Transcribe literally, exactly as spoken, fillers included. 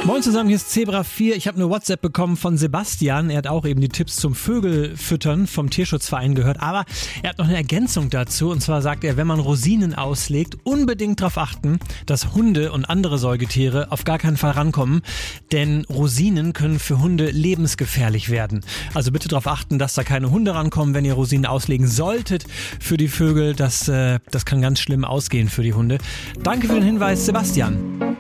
Moin zusammen, hier ist Zebra vier. Ich habe eine WhatsApp bekommen von Sebastian. Er hat auch eben die Tipps zum Vögelfüttern vom Tierschutzverein gehört. Aber er hat noch eine Ergänzung dazu. Und zwar sagt er, wenn man Rosinen auslegt, unbedingt darauf achten, dass Hunde und andere Säugetiere auf gar keinen Fall rankommen. Denn Rosinen können für Hunde lebensgefährlich werden. Also bitte darauf achten, dass da keine Hunde rankommen, wenn ihr Rosinen auslegen solltet für die Vögel. Das, äh, das kann ganz schlimm ausgehen für die Hunde. Danke für den Hinweis, Sebastian.